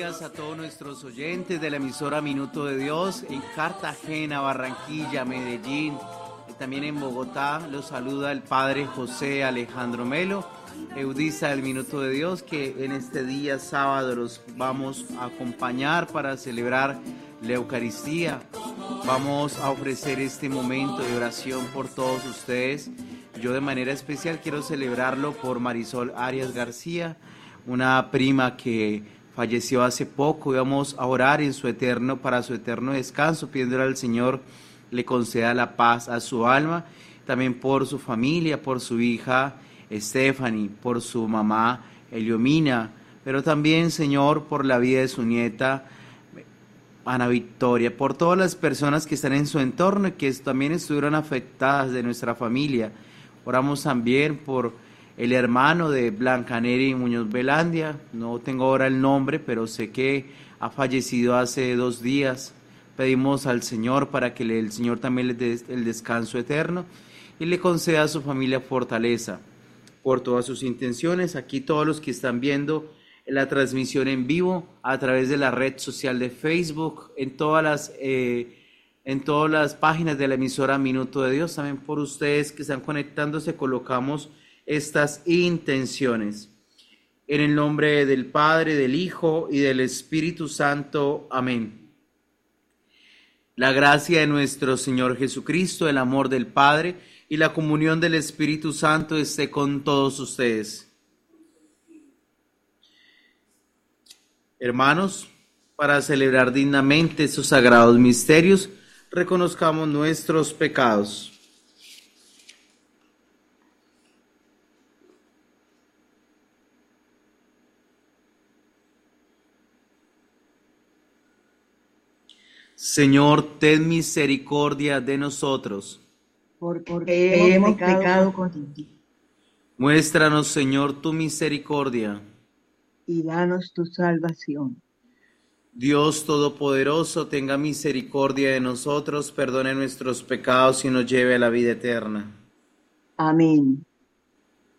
días a todos nuestros oyentes de la emisora Minuto de Dios en Cartagena, Barranquilla, Medellín y también en Bogotá. Los saluda el Padre José Alejandro Melo, eudista del Minuto de Dios, que en este día sábado los vamos a acompañar para celebrar la Eucaristía. Vamos a ofrecer este momento de oración por todos ustedes. Yo de manera especial quiero celebrarlo por Marisol Arias García, una prima que falleció hace poco, y vamos a orar para su eterno descanso, pidiéndole al Señor le conceda la paz a su alma, también por su familia, por su hija Stephanie, por su mamá Eliomina, pero también, Señor, por la vida de su nieta Ana Victoria, por todas las personas que están en su entorno y que también estuvieron afectadas de nuestra familia. Oramos también por el hermano de Blanca Neri Muñoz Velandia, no tengo ahora el nombre, pero sé que ha fallecido hace 2 días. Pedimos al Señor para que el Señor también le dé el descanso eterno y le conceda a su familia fortaleza por todas sus intenciones. Aquí todos los que están viendo la transmisión en vivo a través de la red social de Facebook, en todas las páginas de la emisora Minuto de Dios, también por ustedes que están conectándose, colocamos estas intenciones. En el nombre del Padre, del Hijo y del Espíritu Santo. Amén. La gracia de nuestro Señor Jesucristo, el amor del Padre y la comunión del Espíritu Santo esté con todos ustedes. Hermanos, para celebrar dignamente estos sagrados misterios, reconozcamos nuestros pecados. Señor, ten misericordia de nosotros. Porque hemos pecado contra ti. Muéstranos, Señor, tu misericordia. Y danos tu salvación. Dios Todopoderoso, tenga misericordia de nosotros, perdone nuestros pecados y nos lleve a la vida eterna. Amén.